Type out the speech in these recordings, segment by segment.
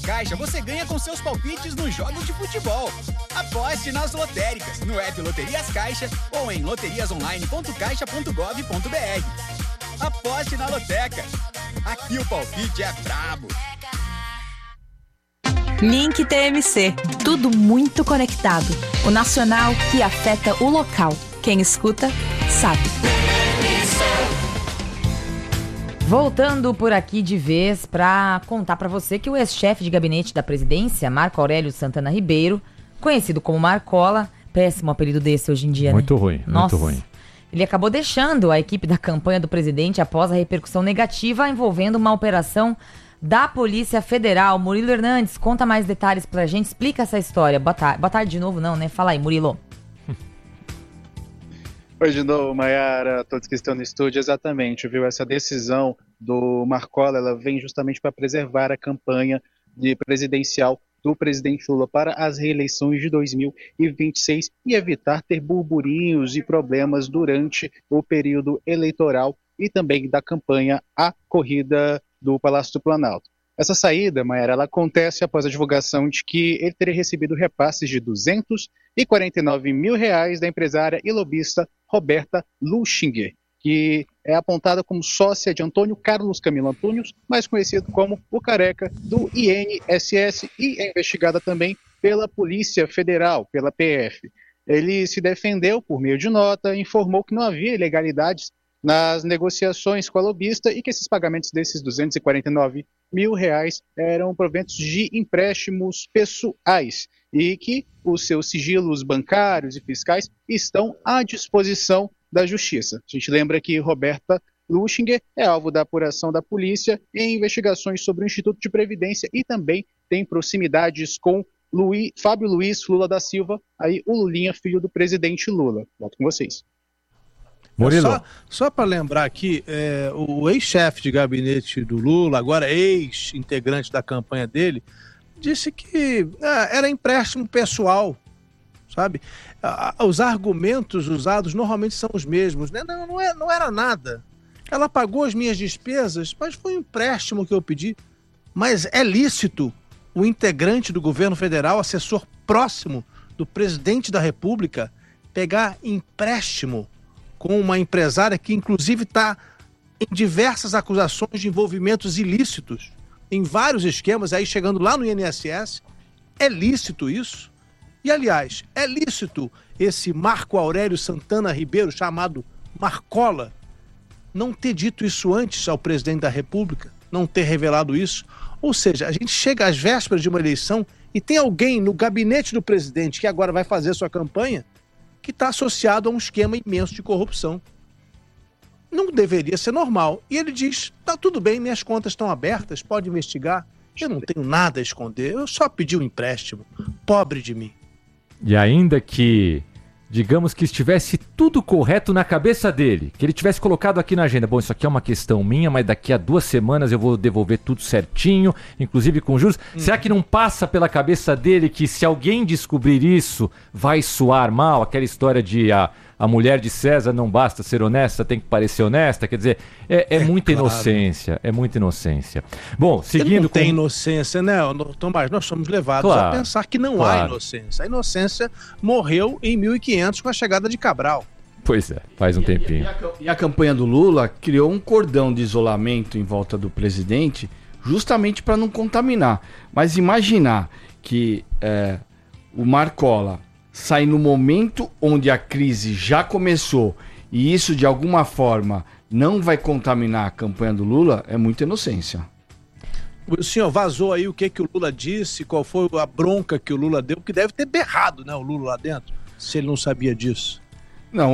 Caixa você ganha com seus palpites nos jogos de futebol. Aposte nas lotéricas, no app Loterias Caixa ou em loteriasonline.caixa.gov.br. Aposte na Loteca. Aqui o palpite é brabo. Link TMC. Tudo muito conectado. O nacional que afeta o local. Quem escuta, sabe. Voltando por aqui de vez para contar para você que o ex-chefe de gabinete da presidência, Marco Aurélio Santana Ribeiro, conhecido como Marcola, péssimo apelido desse hoje em dia, muito né? ruim, Nossa, muito ruim. Ele acabou deixando a equipe da campanha do presidente após a repercussão negativa envolvendo uma operação da Polícia Federal. Murilo Hernandes, conta mais detalhes pra gente, explica essa história. Boa tarde de novo, não, né? Fala aí, Murilo. Oi de novo, Mayara, todos que estão no estúdio, exatamente, viu? Essa decisão do Marcola, ela vem justamente para preservar a campanha presidencial do presidente Lula para as reeleições de 2026 e evitar ter burburinhos e problemas durante o período eleitoral e também da campanha à corrida do Palácio do Planalto. Essa saída, Mayara, ela acontece após a divulgação de que ele teria recebido repasses de R$249 mil da empresária e lobista Roberta Luchinger, que é apontada como sócia de Antônio Carlos Camilo Antunes, mais conhecido como o Careca, do INSS, e é investigada também pela Polícia Federal, pela PF. Ele se defendeu por meio de nota, informou que não havia ilegalidades nas negociações com a lobista e que esses pagamentos desses R$249 mil eram proventos de empréstimos pessoais e que os seus sigilos bancários e fiscais estão à disposição da Justiça. A gente lembra que Roberta Luchinger é alvo da apuração da polícia em investigações sobre o Instituto de Previdência e também tem proximidades com Fábio Luiz Lula da Silva, aí o Lulinha, filho do presidente Lula. Volto com vocês. Murilo. Só para lembrar aqui, o ex-chefe de gabinete do Lula, agora ex-integrante da campanha dele, disse que era empréstimo pessoal, sabe? Os argumentos usados normalmente são os mesmos, né? Não era nada. Ela pagou as minhas despesas, mas foi um empréstimo que eu pedi. Mas é lícito o integrante do governo federal, assessor próximo do presidente da República, pegar empréstimo com uma empresária que inclusive está em diversas acusações de envolvimentos ilícitos, em vários esquemas, aí chegando lá no INSS. É lícito isso? E, aliás, é lícito esse Marco Aurélio Santana Ribeiro, chamado Marcola, não ter dito isso antes ao presidente da República, não ter revelado isso? Ou seja, a gente chega às vésperas de uma eleição e tem alguém no gabinete do presidente que agora vai fazer sua campanha que está associado a um esquema imenso de corrupção. Não deveria ser normal. E ele diz, tá tudo bem, minhas contas estão abertas, pode investigar, eu não tenho nada a esconder, eu só pedi um empréstimo, pobre de mim. E ainda que, digamos que estivesse tudo correto na cabeça dele, que ele tivesse colocado aqui na agenda, bom, isso aqui é uma questão minha, mas daqui a 2 semanas eu vou devolver tudo certinho, inclusive com juros. Será que não passa pela cabeça dele que se alguém descobrir isso, vai soar mal? Aquela história de a mulher de César não basta ser honesta, tem que parecer honesta, quer dizer, é muita claro. Inocência, é muita inocência. Bom, seguindo Ele não tem inocência, né, Tomás? Nós somos levados a pensar que não há inocência. A inocência morreu em 1500 com a chegada de Cabral. Pois é, faz um tempinho. E a campanha do Lula criou um cordão de isolamento em volta do presidente, justamente para não contaminar. Mas imaginar que o Marcola sai no momento onde a crise já começou e isso de alguma forma não vai contaminar a campanha do Lula, é muita inocência. O senhor vazou aí o que o Lula disse, qual foi a bronca que o Lula deu, que deve ter berrado, né, o Lula lá dentro, se ele não sabia disso. Não,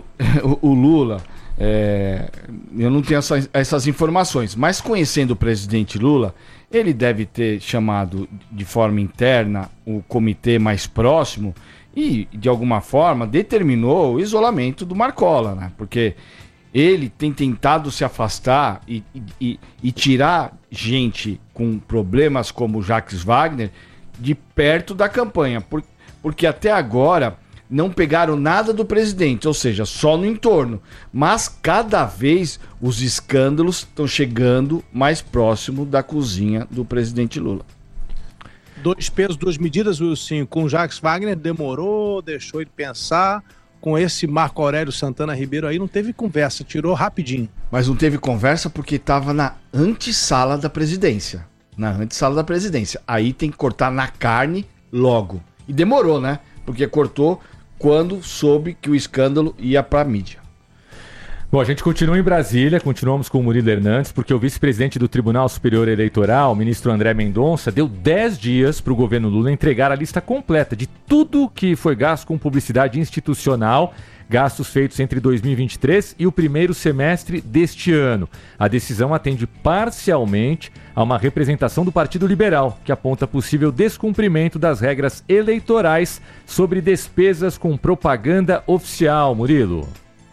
o Lula, eu não tenho essas informações, mas conhecendo o presidente Lula, ele deve ter chamado de forma interna o comitê mais próximo e, de alguma forma, determinou o isolamento do Marcola, né? Porque ele tem tentado se afastar e tirar gente com problemas como Jacques Wagner de perto da campanha, porque até agora não pegaram nada do presidente, ou seja, só no entorno. Mas cada vez os escândalos estão chegando mais próximo da cozinha do presidente Lula. Dois pesos, duas medidas, Wilson. Com o Jacques Wagner demorou, deixou ele pensar. Com esse Marco Aurélio Santana Ribeiro aí não teve conversa, tirou rapidinho. Mas não teve conversa porque estava na antessala da presidência. Na antessala da presidência. Aí tem que cortar na carne logo. E demorou, né? Porque cortou quando soube que o escândalo ia pra mídia. Bom, a gente continua em Brasília, continuamos com o Murilo Hernandes, porque o vice-presidente do Tribunal Superior Eleitoral, o ministro André Mendonça, deu 10 dias para o governo Lula entregar a lista completa de tudo que foi gasto com publicidade institucional, gastos feitos entre 2023 e o primeiro semestre deste ano. A decisão atende parcialmente a uma representação do Partido Liberal, que aponta possível descumprimento das regras eleitorais sobre despesas com propaganda oficial. Murilo.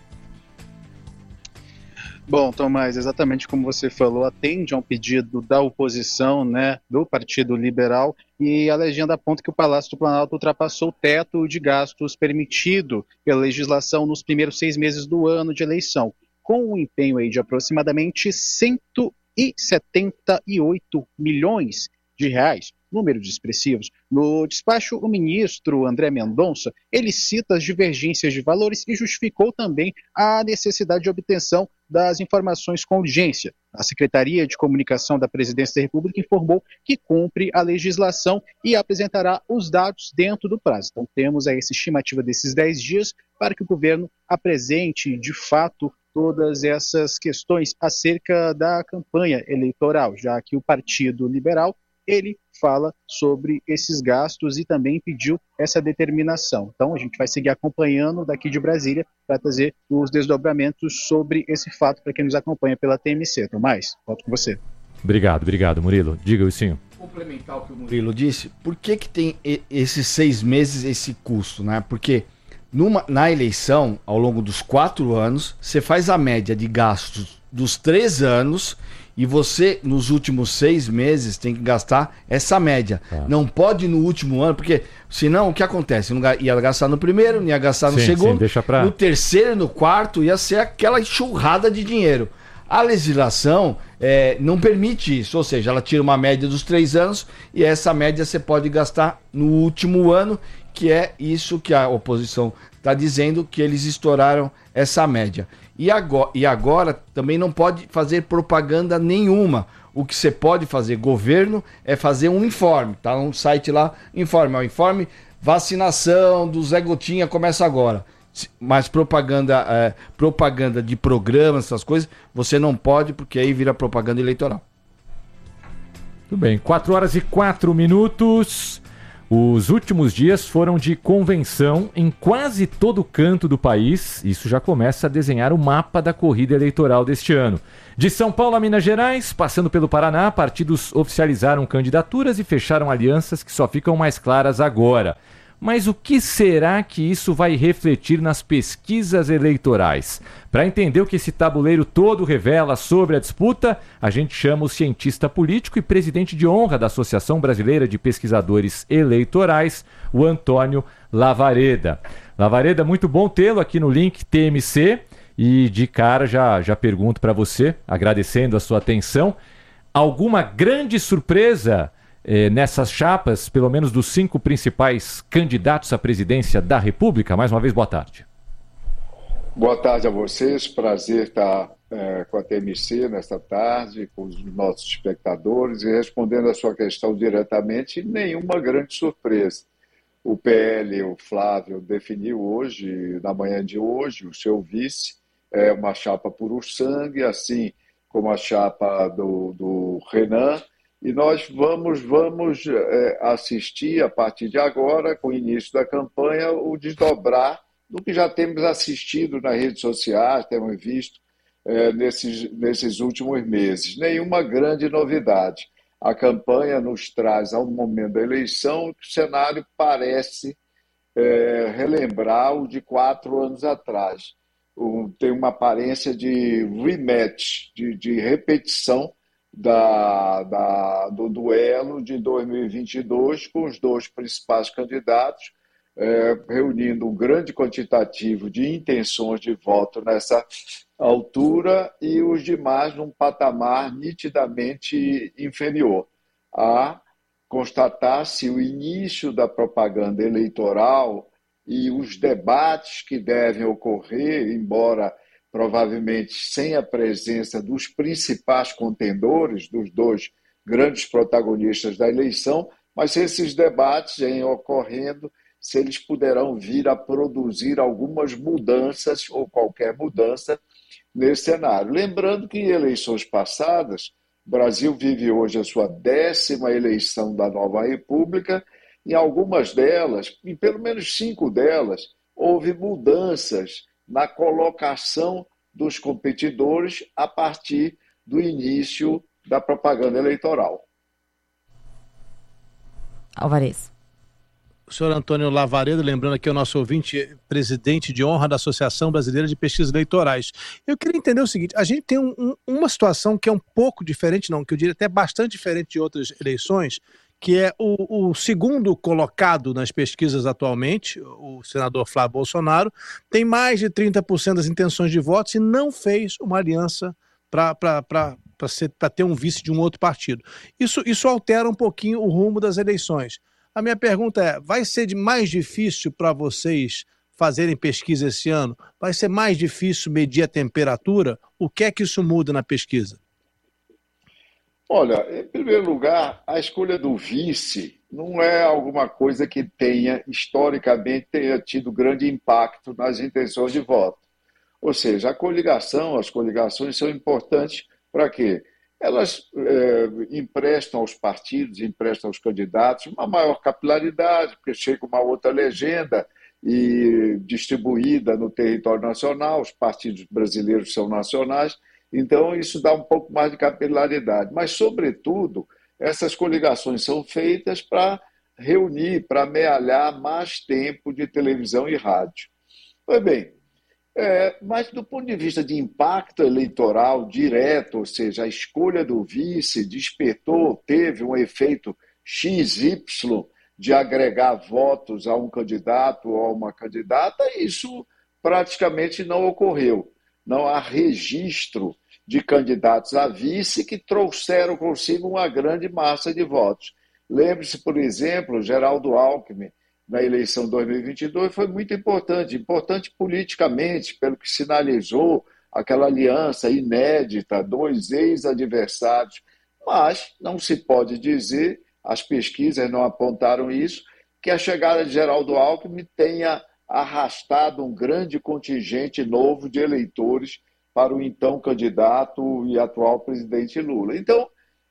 Bom, Tomás, exatamente como você falou, atende a um pedido da oposição, né, do Partido Liberal, e a legenda aponta que o Palácio do Planalto ultrapassou o teto de gastos permitido pela legislação nos primeiros 6 meses do ano de eleição, com um empenho aí de aproximadamente 178 milhões de reais. Números expressivos. No despacho, o ministro André Mendonça, ele cita as divergências de valores e justificou também a necessidade de obtenção das informações com urgência. A Secretaria de Comunicação da Presidência da República informou que cumpre a legislação e apresentará os dados dentro do prazo. Então temos aí essa estimativa desses 10 dias para que o governo apresente, de fato, todas essas questões acerca da campanha eleitoral, já que o Partido Liberal ele fala sobre esses gastos e também pediu essa determinação. Então, a gente vai seguir acompanhando daqui de Brasília para trazer os desdobramentos sobre esse fato para quem nos acompanha pela TMC. Tomás, volto com você. Obrigado, Murilo. Diga, Wilson. Complementar o que o Murilo disse, por que tem esses 6 meses esse custo, né? Porque na eleição, ao longo dos 4 anos, você faz a média de gastos dos 3 anos e você, nos últimos 6 meses, tem que gastar essa média. Não pode no último ano, porque senão o que acontece? Não ia gastar no primeiro, não ia gastar no segundo, no terceiro, no quarto, ia ser aquela enxurrada de dinheiro. A legislação não permite isso, ou seja, ela tira uma média dos 3 anos e essa média você pode gastar no último ano, que é isso que a oposição está dizendo, que eles estouraram essa média. E agora também não pode fazer propaganda nenhuma. O que você pode fazer, governo, é fazer um informe. Tá um site lá, informe. O informe, vacinação do Zé Gotinha começa agora. Mas propaganda de programas, essas coisas, você não pode, porque aí vira propaganda eleitoral. Tudo bem, 4h04. Os últimos dias foram de convenção em quase todo canto do país. Isso já começa a desenhar o mapa da corrida eleitoral deste ano. De São Paulo a Minas Gerais, passando pelo Paraná, partidos oficializaram candidaturas e fecharam alianças que só ficam mais claras agora. Mas o que será que isso vai refletir nas pesquisas eleitorais? Para entender o que esse tabuleiro todo revela sobre a disputa, a gente chama o cientista político e presidente de honra da Associação Brasileira de Pesquisadores Eleitorais, o Antônio Lavareda. Lavareda, muito bom tê-lo aqui no Link TMC. E de cara já pergunto para você, agradecendo a sua atenção, alguma grande surpresa nessas chapas, pelo menos dos 5 principais candidatos à presidência da República? Mais uma vez, boa tarde. Boa tarde a vocês, prazer estar com a TMC nesta tarde, com os nossos espectadores, e respondendo a sua questão diretamente, nenhuma grande surpresa. O PL, o Flávio, definiu hoje, na manhã de hoje, o seu vice, uma chapa puro sangue, assim como a chapa do Renan. E nós vamos assistir, a partir de agora, com o início da campanha, o desdobrar do que já temos assistido nas redes sociais, temos visto nesses últimos meses. Nenhuma grande novidade. A campanha nos traz, ao momento da eleição, que o cenário parece relembrar o de 4 anos atrás. Tem uma aparência de rematch, de repetição, do duelo de 2022 com os 2 principais candidatos, reunindo um grande quantitativo de intenções de voto nessa altura e os demais num patamar nitidamente inferior. Há constatar se o início da propaganda eleitoral e os debates que devem ocorrer, embora provavelmente sem a presença dos principais contendores, dos dois grandes protagonistas da eleição, mas se esses debates em ocorrendo, se eles poderão vir a produzir algumas mudanças ou qualquer mudança nesse cenário. Lembrando que em eleições passadas, o Brasil vive hoje a sua 10ª eleição da nova República. Em algumas delas, em pelo menos 5 delas, houve mudanças na colocação dos competidores a partir do início da propaganda eleitoral. Alvarez. O senhor Antônio Lavaredo, lembrando aqui o nosso ouvinte, presidente de honra da Associação Brasileira de Pesquisas Eleitorais. Eu queria entender o seguinte, a gente tem uma situação que é um pouco diferente, não, que eu diria até bastante diferente de outras eleições, que é o segundo colocado nas pesquisas atualmente, o senador Flávio Bolsonaro, tem mais de 30% das intenções de votos e não fez uma aliança para ter um vice de um outro partido. Isso altera um pouquinho o rumo das eleições. A minha pergunta é, vai ser mais difícil para vocês fazerem pesquisa esse ano? Vai ser mais difícil medir a temperatura? O que é que isso muda na pesquisa? Olha, em primeiro lugar, a escolha do vice não é alguma coisa que historicamente, tenha tido grande impacto nas intenções de voto. Ou seja, as coligações são importantes para quê? Elas emprestam aos partidos, emprestam aos candidatos uma maior capilaridade, porque chega uma outra legenda e distribuída no território nacional, os partidos brasileiros são nacionais, então isso dá um pouco mais de capilaridade. Mas, sobretudo, essas coligações são feitas para reunir, para amealhar mais tempo de televisão e rádio. Pois bem, mas do ponto de vista de impacto eleitoral direto, ou seja, a escolha do vice teve um efeito XY de agregar votos a um candidato ou a uma candidata, isso praticamente não ocorreu. Não há registro de candidatos a vice que trouxeram consigo uma grande massa de votos. Lembre-se, por exemplo, Geraldo Alckmin, na eleição de 2022, foi muito importante politicamente, pelo que sinalizou aquela aliança inédita, 2 ex-adversários. Mas não se pode dizer, as pesquisas não apontaram isso, que a chegada de Geraldo Alckmin tenha arrastado um grande contingente novo de eleitores para o então candidato e atual presidente Lula. Então,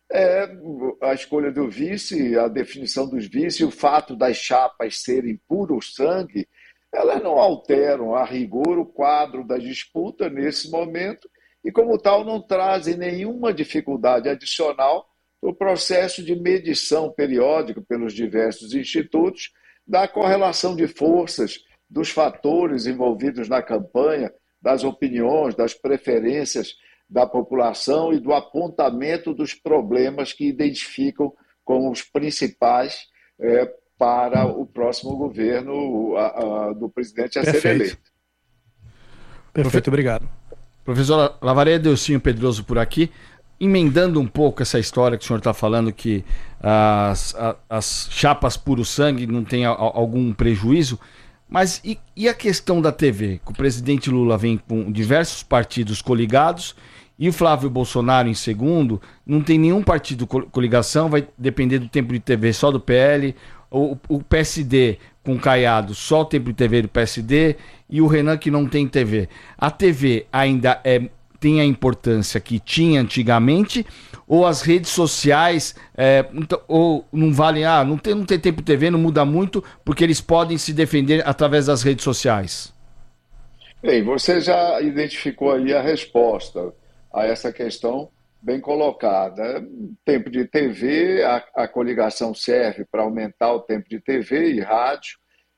a escolha do vice, a definição dos vices, o fato das chapas serem puro sangue, elas não alteram a rigor o quadro da disputa nesse momento e, como tal, não trazem nenhuma dificuldade adicional no processo de medição periódica pelos diversos institutos da correlação de forças, dos fatores envolvidos na campanha, das opiniões, das preferências da população e do apontamento dos problemas que identificam como os principais para o próximo governo do presidente a ser eleito. Perfeito, obrigado. Professor Lavaredo, Elcinho Pedroso por aqui. Emendando um pouco essa história que o senhor está falando, que as chapas puro sangue não tem algum prejuízo, mas e a questão da TV? Que o presidente Lula vem com diversos partidos coligados e o Flávio Bolsonaro em segundo, não tem nenhum partido coligação, vai depender do tempo de TV só do PL, o PSD com Caiado só o tempo de TV do PSD e o Renan que não tem TV. A TV ainda tem a importância que tinha antigamente, ou as redes sociais ou não valem, não tem tempo de TV, não muda muito, porque eles podem se defender através das redes sociais? Bem, você já identificou aí a resposta a essa questão bem colocada. Tempo de TV, a coligação serve para aumentar o tempo de TV e rádio.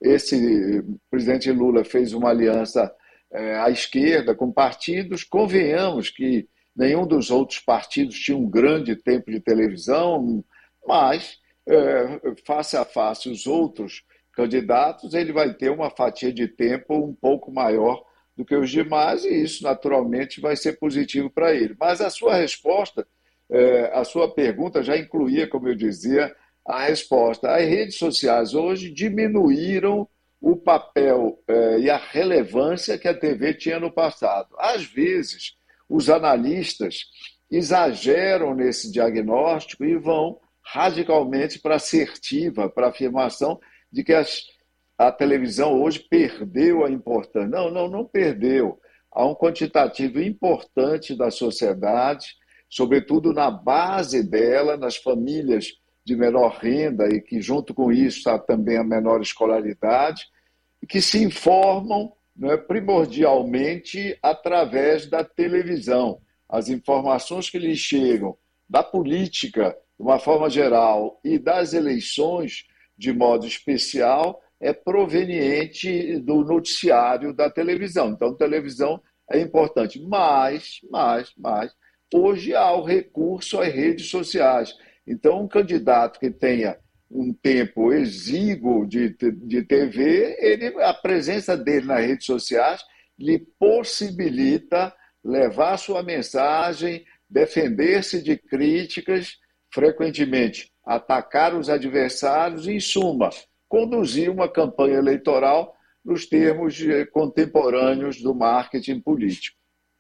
O presidente Lula fez uma aliança à esquerda com partidos. Convenhamos que nenhum dos outros partidos tinha um grande tempo de televisão, mas face a face os outros candidatos, ele vai ter uma fatia de tempo um pouco maior do que os demais, e isso naturalmente vai ser positivo para ele. Mas a sua resposta, a sua pergunta já incluía, como eu dizia, a resposta. As redes sociais hoje diminuíram o papel e a relevância que a TV tinha no passado. Às vezes, os analistas exageram nesse diagnóstico e vão radicalmente para a assertiva, para a afirmação de que a televisão hoje perdeu a importância. Não perdeu. Há um quantitativo importante da sociedade, sobretudo na base dela, nas famílias de menor renda e que junto com isso está também a menor escolaridade, que se informam, né, primordialmente através da televisão. As informações que lhes chegam da política, de uma forma geral, e das eleições, de modo especial, é proveniente do noticiário da televisão. Então, televisão é importante. Mas, hoje há o recurso às redes sociais. Então, um candidato que tenha um tempo exíguo de TV, a presença dele nas redes sociais lhe possibilita levar sua mensagem, defender-se de críticas, frequentemente atacar os adversários e, em suma, conduzir uma campanha eleitoral nos termos contemporâneos do marketing político.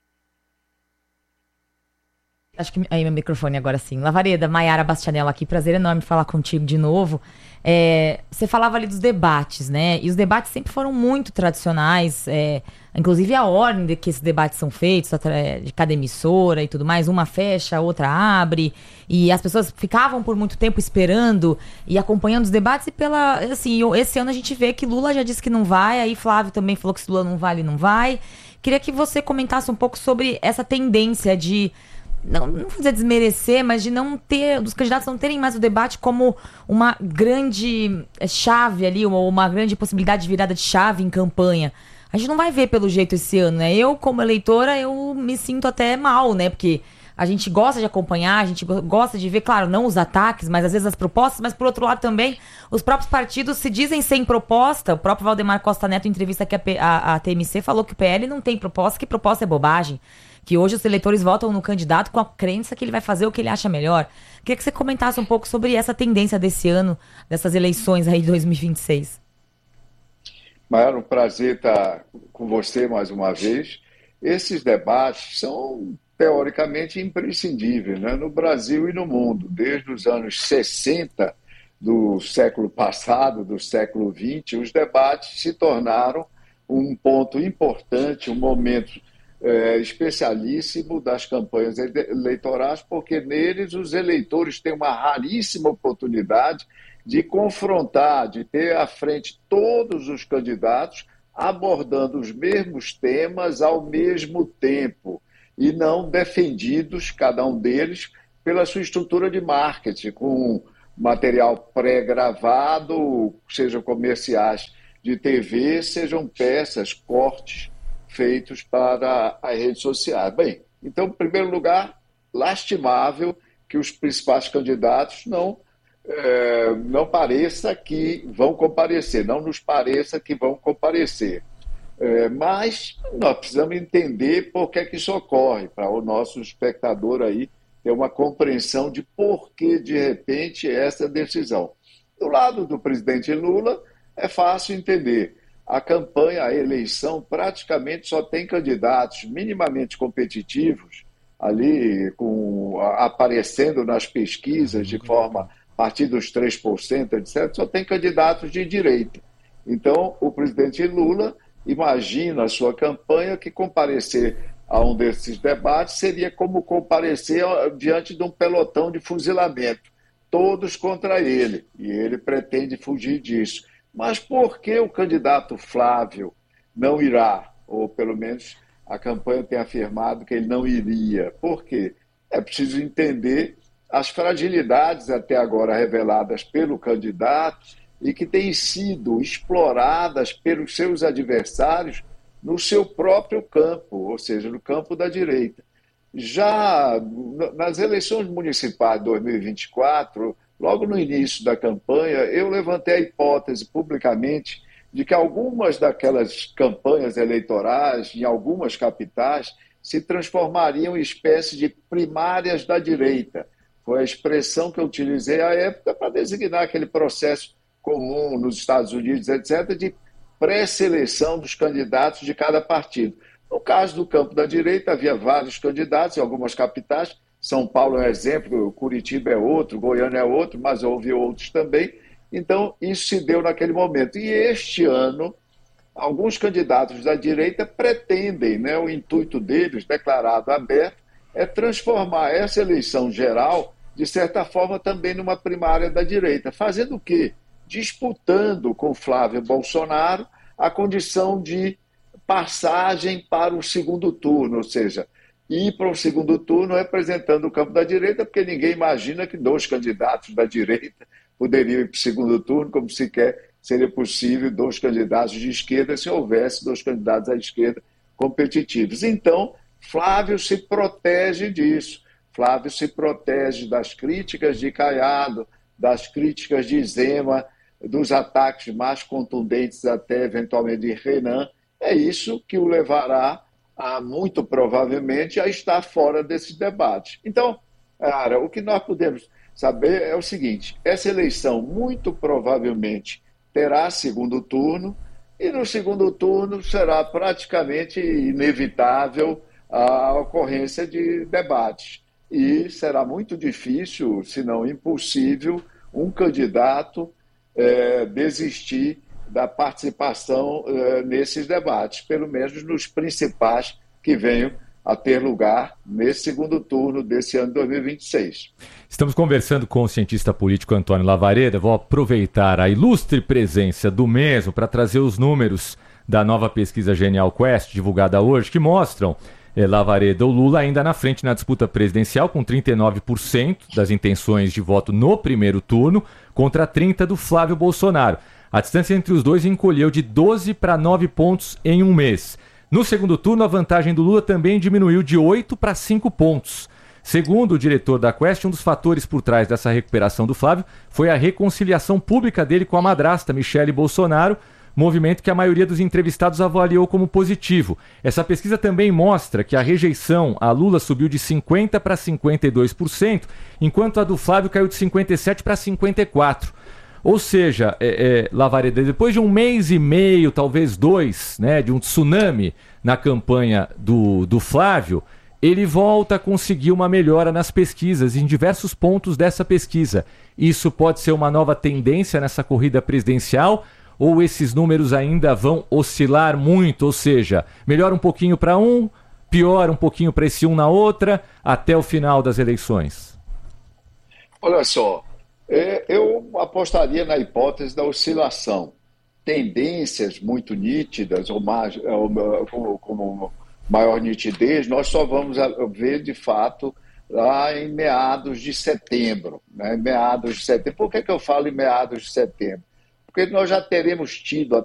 Acho que aí meu microfone agora sim. Lavareda, Maiara Bastianello aqui, prazer enorme falar contigo de novo. Você falava ali dos debates, né? E os debates sempre foram muito tradicionais, inclusive a ordem de que esses debates são feitos, de cada emissora e tudo mais, uma fecha, a outra abre, e as pessoas ficavam por muito tempo esperando e acompanhando os debates, e esse ano a gente vê que Lula já disse que não vai, aí Flávio também falou que se Lula não vai, ele não vai. Queria que você comentasse um pouco sobre essa tendência de não vou dizer desmerecer, mas de não ter, dos candidatos não terem mais o debate como uma grande chave ali, uma grande possibilidade de virada de chave em campanha. A gente não vai ver pelo jeito esse ano, né? Eu, como eleitora, eu me sinto até mal, né? Porque a gente gosta de acompanhar, a gente gosta de ver, claro, não os ataques, mas às vezes as propostas, mas por outro lado também, os próprios partidos se dizem sem proposta. O próprio Valdemar Costa Neto, em entrevista aqui a TMC, falou que o PL não tem proposta, que proposta é bobagem. Que hoje os eleitores votam no candidato com a crença que ele vai fazer o que ele acha melhor. Queria que você comentasse um pouco sobre essa tendência desse ano, dessas eleições aí de 2026. Maior, um prazer estar com você mais uma vez. Esses debates são, teoricamente, imprescindíveis, né? No Brasil e no mundo. Desde os anos 60 do século passado, do século XX, os debates se tornaram um ponto importante, um momento especialíssimo das campanhas eleitorais, porque neles os eleitores têm uma raríssima oportunidade de confrontar, de ter à frente todos os candidatos abordando os mesmos temas ao mesmo tempo e não defendidos, cada um deles, pela sua estrutura de marketing, com material pré-gravado, sejam comerciais de TV, sejam peças, cortes feitos para as redes sociais. Bem, então, em primeiro lugar, lastimável que os principais candidatos não pareça que vão comparecer, não nos pareça que vão comparecer. Mas nós precisamos entender por que é que isso ocorre, para o nosso espectador aí ter uma compreensão de por que, de repente, essa decisão. Do lado do presidente Lula, é fácil entender. A campanha, a eleição, praticamente só tem candidatos minimamente competitivos, ali aparecendo nas pesquisas de forma a partir dos 3%, etc., só tem candidatos de direita. Então, o presidente Lula imagina a sua campanha que comparecer a um desses debates seria como comparecer diante de um pelotão de fuzilamento, todos contra ele, e ele pretende fugir disso. Mas por que o candidato Flávio não irá? Ou pelo menos a campanha tem afirmado que ele não iria. Por quê? É preciso entender as fragilidades até agora reveladas pelo candidato e que têm sido exploradas pelos seus adversários no seu próprio campo, ou seja, no campo da direita. Já nas eleições municipais de 2024, logo no início da campanha, eu levantei a hipótese publicamente de que algumas daquelas campanhas eleitorais, em algumas capitais, se transformariam em espécie de primárias da direita, Foi a expressão que eu utilizei à época para designar aquele processo comum nos Estados Unidos, etc., de pré-seleção dos candidatos de cada partido. No caso do campo da direita, havia vários candidatos em algumas capitais. São Paulo é um exemplo, Curitiba é outro, Goiânia é outro, mas houve outros também. Então, isso se deu naquele momento. E este ano, alguns candidatos da direita pretendem, né, o intuito deles, declarado aberto, é transformar essa eleição geral, de certa forma, também numa primária da direita. Fazendo o quê? Disputando com Flávio Bolsonaro a condição de passagem para o segundo turno, ou seja, ir para o segundo turno representando o campo da direita, porque ninguém imagina que 2 candidatos da direita poderiam ir para o segundo turno, como sequer seria possível 2 candidatos de esquerda se houvesse 2 candidatos à esquerda competitivos. Então, Flávio se protege disso. Flávio se protege das críticas de Caiado, das críticas de Zema, dos ataques mais contundentes até, eventualmente, de Renan. É isso que o levará, muito provavelmente, a estar fora desse debate. Então, cara, o que nós podemos saber é o seguinte: essa eleição, muito provavelmente, terá segundo turno, e no segundo turno será praticamente inevitável a ocorrência de debates. E será muito difícil, se não impossível, um candidato desistir da participação nesses debates, pelo menos nos principais que venham a ter lugar nesse segundo turno desse ano 2026. Estamos conversando com o cientista político Antônio Lavareda. Vou aproveitar a ilustre presença do mesmo para trazer os números da nova pesquisa Genial Quest, divulgada hoje, que mostram Lavareda, o Lula ainda na frente na disputa presidencial, com 39% das intenções de voto no primeiro turno, contra 30% do Flávio Bolsonaro. A distância entre os dois encolheu de 12 para 9 pontos em um mês. No segundo turno, a vantagem do Lula também diminuiu de 8 para 5 pontos. Segundo o diretor da Quest, um dos fatores por trás dessa recuperação do Flávio foi a reconciliação pública dele com a madrasta, Michele Bolsonaro, movimento que a maioria dos entrevistados avaliou como positivo. Essa pesquisa também mostra que a rejeição a Lula subiu de 50% para 52%, enquanto a do Flávio caiu de 57% para 54%. Ou seja, Lavareda, depois de um mês e meio, talvez 2, né, de um tsunami na campanha do Flávio, ele volta a conseguir uma melhora nas pesquisas, em diversos pontos dessa pesquisa. Isso pode ser uma nova tendência nessa corrida presidencial, ou esses números ainda vão oscilar muito? Ou seja, melhora um pouquinho para um, piora um pouquinho para esse um na outra, até o final das eleições? Olha só, eu apostaria na hipótese da oscilação. Tendências muito nítidas, ou mais, como maior nitidez, nós só vamos ver, de fato, lá em meados de setembro. Né? Meados de setembro. Por que eu falo em meados de setembro? Porque nós já teremos tido